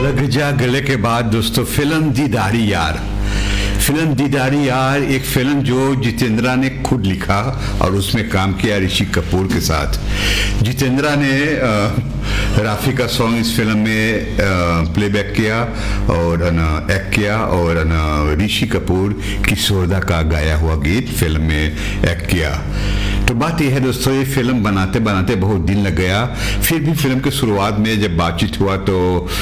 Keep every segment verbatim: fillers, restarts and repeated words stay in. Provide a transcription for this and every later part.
लग जा गले के बाद दोस्तों फिल्म दीदारी यार फिल्म दीदारी यार एक फिल्म जो जितेंद्रा ने खुद लिखा और उसमें काम किया ऋषि कपूर के साथ। जितेंद्रा ने राफी का सॉन्ग इस फिल्म में प्लेबैक किया और एक्ट किया और ऋषि कपूर किशोरदा का गाया हुआ गीत फिल्म में एक्ट किया। तो बात यह है दोस्तों, ये फिल्म बनाते बनाते बहुत दिन लग गया। फिर भी फिल्म के शुरुआत में जब बातचीत हुआ तो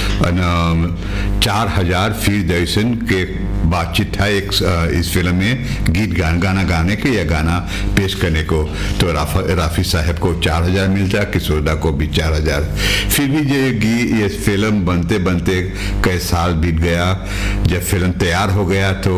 चार हजार फीट दर्शन के बातचीत था एक इस फिल्म में गीत गान गाना गाने के या गाना पेश करने को। तो राफा राफी साहब को चार हजार मिलता, किशोरदा को भी चार हजार। फिर भी ये गी ये फिल्म बनते बनते कई साल बीत गया। जब फिल्म तैयार हो गया तो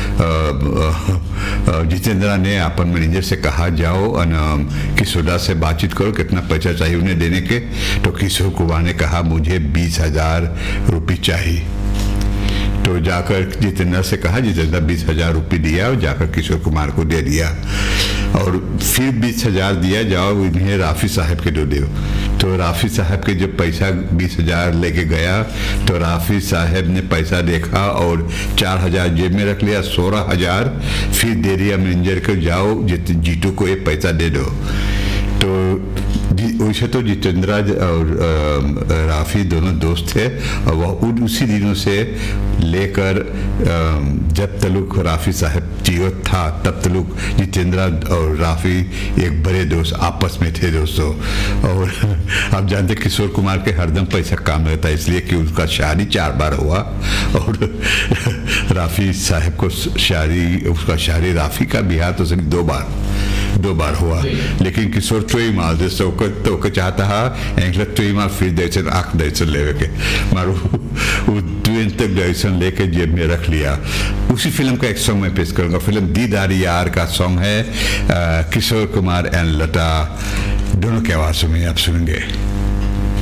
जितेंद्रा ने अपन मैनेजर से कहा जाओ किशोरदा से बातचीत करो कितना पैसा चाहिए उन्हें देने के। तो किशोर कुमार ने कहा मुझे बीस हजार रुपये चाहिए। तो जाकर जितेंद्र से कहा, जितेंद्र बीस हजार रुपये दिया और जाकर किशोर कुमार को दे दिया और फिर बीस हजार दिया, जाओ इन्हें राफी साहब के दो दो। तो राफी साहब के जब पैसा बीस हजार लेके गया तो राफी साहब ने पैसा देखा और चार हजार जेब में रख लिया, सोलह हजार फिर दे दिया मैनेजर को, जाओ जीतू को ये पैसा दे दो। तो वैसे तो जितेंद्रा और राफी दोनों दोस्त थे और वह उसी दिनों से लेकर जब तलुक राफी साहब जीवित था तब तलुक जितेंद्रा और राफी एक बड़े दोस्त आपस में थे दोस्तों। और आप जानते किशोर कुमार के हरदम पैसा काम रहता है, इसलिए कि उसका शादी चार बार हुआ और राफी साहब को शादी उसका शादी राफी का बिहार तो सिर्फ दो बार दो बार हुआ। लेकिन किशोर चोई माल दोस्तों तो के चाहता है एक चोई माल फिर दर्शन आँख दर्शन ले के मारू वो ट्वेन तक दर्शन लेके जेब में रख लिया। उसी फिल्म का एक सॉन्ग मैं पेश करूंगा। फिल्म दीदारी यार का सॉन्ग है, किशोर कुमार एंड लता दोनों की आवाज़ों में आप सुनेंगे।